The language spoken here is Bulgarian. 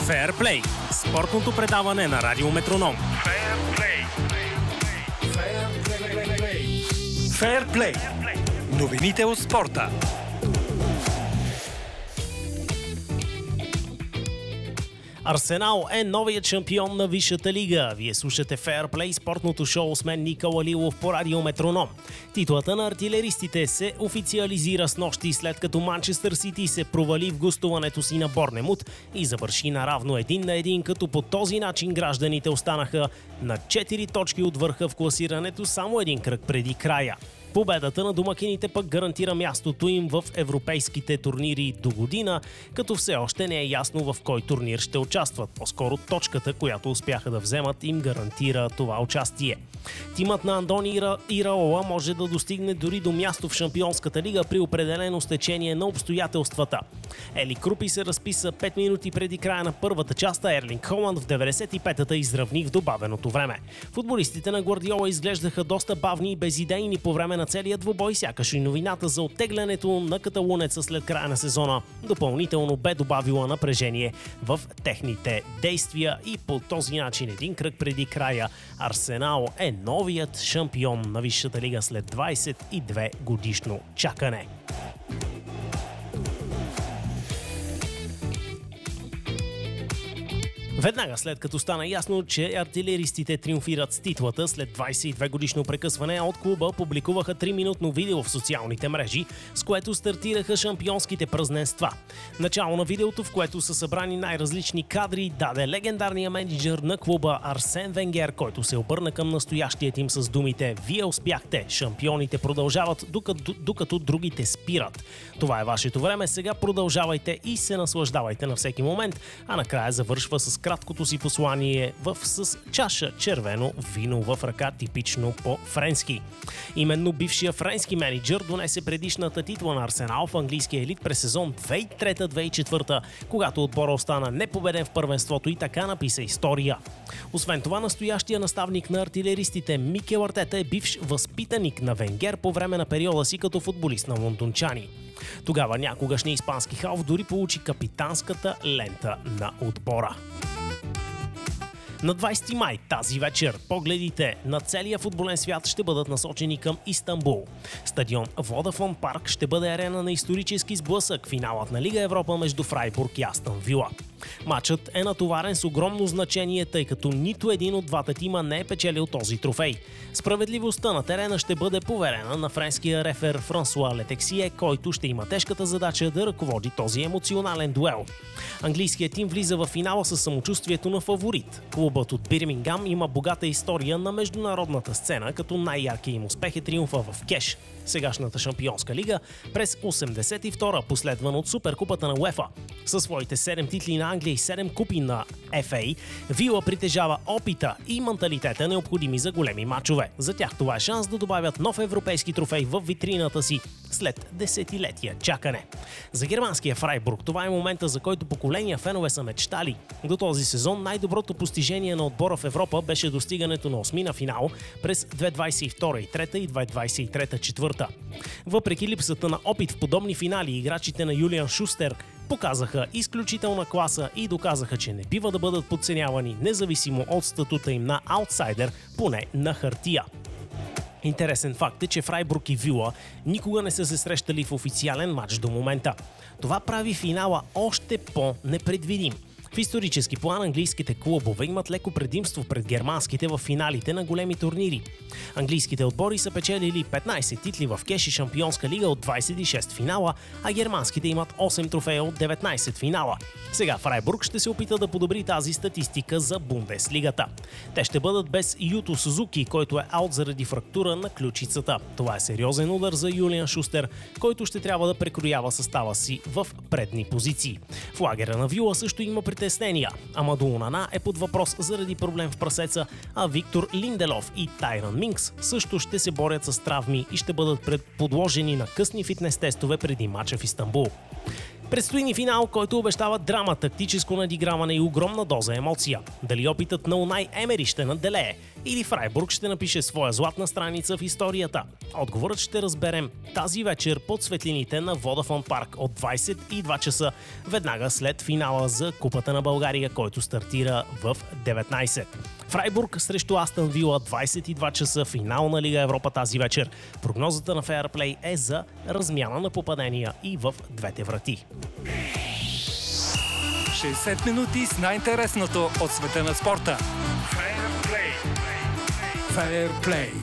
Феърплей – спортното предаване на Радио Метроном. Феърплей. Новините от спорта. Арсенал е новият шампион на Висшата лига. Вие слушате Феърплей, спортното шоу с мен Никола Лилов по Радио Метроном. Титлата на артилеристите се официализира с нощи, след като Манчестър Сити се провали в гостуването си на Борнемут и завърши наравно 1-1, като по този начин гражданите останаха на 4 точки от върха в класирането само един кръг преди края. Победата на домакините пък гарантира мястото им в европейските турнири до година, като все още не е ясно в кой турнир ще участват. По-скоро точката, която успяха да вземат, им гарантира това участие. Тимът на Андони Ираола може да достигне дори до място в Шампионската лига при определено стечение на обстоятелствата. Ели Крупи се разписа 5 минути преди края на първата част, а Ерлинг Холанд в 95-та изравни в добавеното време. Футболистите на Гвардиола изглеждаха доста бавни и безидейни по време на целия двубой, сякаш и новината за оттеглянето на каталунеца след края на сезона допълнително бе добавила напрежение в техните действия и по този начин един кръг преди края Арсенал е новият шампион на Висшата лига след 22 годишно чакане. Веднага след като стана ясно, че артилеристите триумфират с титлата, след 22 годишно прекъсване от клуба публикуваха 3-минутно видео в социалните мрежи, с което стартираха шампионските празненства. Начало на видеото, в което са събрани най-различни кадри, даде легендарния мениджър на клуба Арсен Венгер, който се обърна към настоящият им с думите: "Вие успяхте, шампионите продължават, докато другите спират. Това е вашето време, сега продължавайте и се наслаждавайте на всеки момент", а накрая завършва с краткото си послание с чаша червено вино в ръка, типично по-френски. Именно бившия френски мениджър донесе предишната титла на Арсенал в английския елит през сезон 2003-2004, когато отбора остана непобеден в първенството и така написа история. Освен това, настоящия наставник на артилеристите Микел Артета е бивш възпитаник на Венгер по време на периода си като футболист на лондончани. Тогава някогашният испански халф дори получи капитанската лента на отбора. На 20 май тази вечер погледите на целия футболен свят ще бъдат насочени към Истанбул. Стадион Водафон Парк ще бъде арена на исторически сблъсък, финалът на Лига Европа между Фрайбург и Астън Вила. Матчът е натоварен с огромно значение, тъй като нито един от двата тима не е печелил този трофей. Справедливостта на терена ще бъде поверена на френския рефер Франсуа Летексие, който ще има тежката задача да ръководи този емоционален дуел. Английският тим влиза в финала със самочувствието на фаворит. Клубът от Бирмингам има богата история на международната сцена, като най-яркият им успех е триумфа в Кеш, сегашната шампионска лига, през 82-а, последван от Суперкупата на УЕФА. Със своите 7 титли на Англия и 7 купи на FA, Вила притежава опита и менталитета, необходими за големи мачове. За тях това е шанс да добавят нов европейски трофей в витрината си след десетилетия чакане. За германския Фрайбург това е момента, за който поколения фенове са мечтали. До този сезон най-доброто постижение на отбора в Европа беше достигането на осмина финал през 2022 и 3 и 2023 четвърта. Въпреки липсата на опит в подобни финали, играчите на Юлиан Шустер показаха изключителна класа и доказаха, че не бива да бъдат подценявани, независимо от статута им на аутсайдер, поне на хартия. Интересен факт е, че Фрайбург и Вила никога не са се срещали в официален матч до момента. Това прави финала още по-непредвидим. В исторически план английските клубове имат леко предимство пред германските в финалите на големи турнири. Английските отбори са печелили 15 титли в Кеш и Шампионска лига от 26 финала, а германските имат 8 трофея от 19 финала. Сега Фрайбург ще се опита да подобри тази статистика за Бундеслигата. Те ще бъдат без Юто Сузуки, който е аут заради фрактура на ключицата. Това е сериозен удар за Юлиан Шустер, който ще трябва да прекроява състава си в предни позиции. В лагера на Вила също има притеснения. Амаду Онана е под въпрос заради проблем в прасеца, а Виктор Линделов и Тайран Минкс също ще се борят с травми и ще бъдат подложени на късни фитнес тестове преди мача в Истанбул. Предстои ни финал, който обещава драма, тактическо надиграване и огромна доза емоция. Дали опитът на Унай Емери ще надделее или Фрайбург ще напише своя златна страница в историята? Отговорът ще разберем тази вечер под светлините на Водафон парк от 22 часа, веднага след финала за Купата на България, който стартира в 19. Фрайбург срещу Астън Вила, 22 часа, финал на Лига Европа тази вечер. Прогнозата на Fairplay е за размяна на попадения и в двете врати. 60 минути с най-интересното от света на спорта. Fairplay.